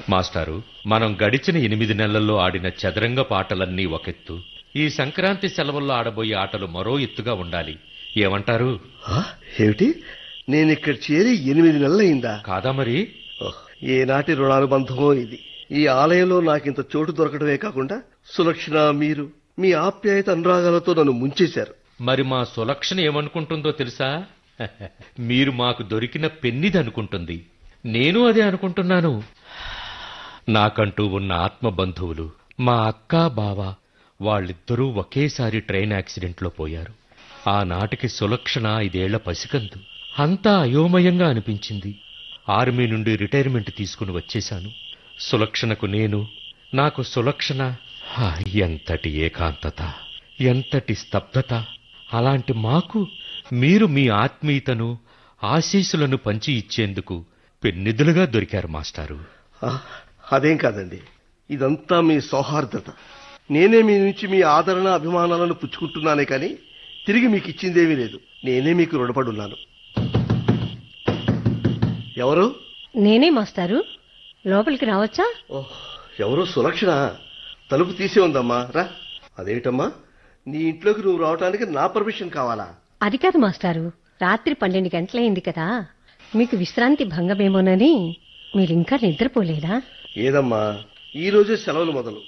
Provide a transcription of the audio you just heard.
మాస్టారు, మనం గడిచిన 8 నెలల్లో ఆడిన చదరంగ ఆటలన్నీ ఒకెత్తు, ఈ సంక్రాంతి సెలవుల్లో ఆడబోయే ఆటలు మరో ఎత్తుగా ఉండాలి. ఏమంటారు? ఆ, ఏమిటి, నేనిక్కడ చేరి 8 నెలలయిందా? కాదా మరి? ఓహ్, ఏనాటి రుణానుబంధమో ఇది. ఈ ఆలయంలో నాకింత చోటు దొరకడమే కాకుండా సులక్షణ, మీరు మీ ఆప్యాయత అనురాగాలతో నన్ను ముంచేశారు. మరి మా సులక్షణ ఏమనుకుంటుందో తెలుసా? మీరు మాకు దొరికిన పెన్నిదనుకుంటుంది. నేను అదే అనుకుంటున్నాను. నాకంటూ ఉన్న ఆత్మబంధువులు మా అక్క బావ వాళ్ళిద్దరూ ఒకేసారి ట్రైన్ యాక్సిడెంట్లో పోయారు. ఆనాటికి సులక్షణ 5 ఏళ్ల పసికందు. అంతా అయోమయంగా అనిపించింది. ఆర్మీ నుండి రిటైర్మెంట్ తీసుకుని వచ్చేశాను. సులక్షణకు నేను, నాకు సులక్షణ. ఎంతటి ఏకాంతత, ఎంతటి స్తబ్దత! అలాంటి మాకు మీరు మీ ఆత్మీయతను, ఆశీస్సులను పంచి ఇచ్చేందుకు పెన్నిధులుగా దొరికారు మాస్టారు. ఆ, అదేం కాదండి, ఇదంతా మీ సౌహార్దత. నేనే మీ నుంచి మీ ఆదరణ అభిమానాలను పుచ్చుకుంటున్నానే కానీ తిరిగి మీకు ఇచ్చిందేమీ లేదు. నేనే మీకు రుణపడున్నాను. ఎవరు? నేనే మాస్టారు. లోపలికి రావచ్చా? ఓహ్, ఎవరు? సులక్షణ. తలుపు తీసే ఉందమ్మా, రా. అదేమిటమ్మా, నీ ఇంట్లోకి నువ్వు రావటానికి నా పర్మిషన్ కావాలా? అది కాదు మాస్టారు, రాత్రి 12 గంటలైంది కదా, మీకు విశ్రాంతి భంగమేమోనని. మీరింకా నిద్రపోలేదా? ఏదమ్మా, ఈ రోజే సెలవులు మొదలు.